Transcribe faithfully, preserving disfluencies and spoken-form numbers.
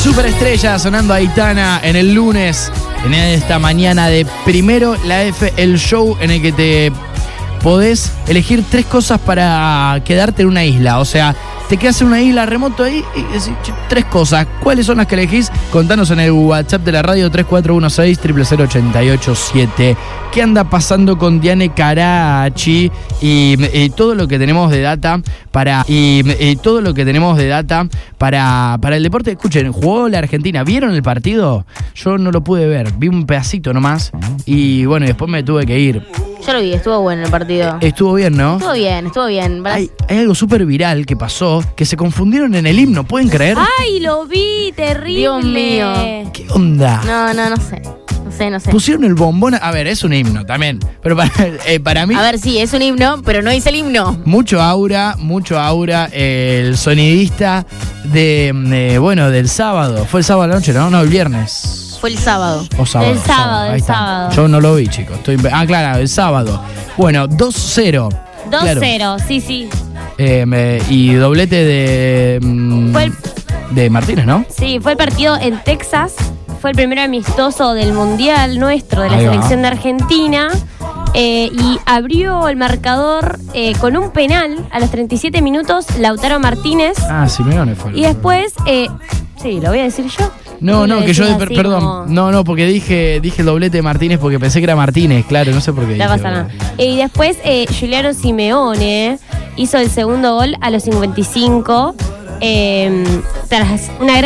Superestrella sonando Aitana en el lunes, en esta mañana de Primero la F, el show en el que te podés elegir tres cosas para quedarte en una isla. O sea, te quedas en una isla remoto ahí y decís tres cosas. ¿Cuáles son las que elegís? Contanos en el WhatsApp de la radio tres cuatro uno seis, cero cero cero ocho ocho siete. ¿Qué anda pasando con Diane Carachi? Y, y todo lo que tenemos de data para y, y todo lo que tenemos de data para, para el deporte. Escuchen, jugó la Argentina. ¿Vieron el partido? Yo no lo pude ver. Vi un pedacito nomás. Y bueno, después me tuve que ir. Yo lo vi, estuvo bueno el partido. Estuvo bien, ¿no? Estuvo bien, estuvo bien. Hay, hay algo súper viral que pasó, que se confundieron en el himno, ¿pueden creer? ¡Ay, lo vi! Terrible. Dios mío. ¿Qué onda? No, no, no sé. No sé, no sé. Pusieron el bombón. A ver, es un himno también. Pero para, eh, para mí. A ver, sí, es un himno, pero no dice el himno. Mucho aura, mucho aura. Eh, el sonidista de, eh, bueno, del sábado. Fue el sábado a la noche, ¿no? No, el viernes. Fue el sábado. O sábado. El sábado, el sábado. Yo no lo vi, chicos. Estoy... Ah, claro, el sábado. Bueno, dos cero. dos cero, claro. Sí, sí. Eh, me, y doblete de. Mm, fue el... de Martínez, ¿no? Sí, fue el partido en Texas. Fue el primer amistoso del Mundial nuestro, de la Ahí selección va. de Argentina. Eh, y abrió el marcador eh, con un penal a los treinta y siete minutos, Lautaro Martínez. Ah, Simeone fue. Y después, eh, sí, lo voy a decir yo. No, no, que yo, así, per, perdón, como... no, no, porque dije dije el doblete de Martínez porque pensé que era Martínez, claro, no sé por qué. No pasa nada. Y después, eh, Giuliano Simeone hizo el segundo gol a los cincuenta y cinco, eh, tras una gran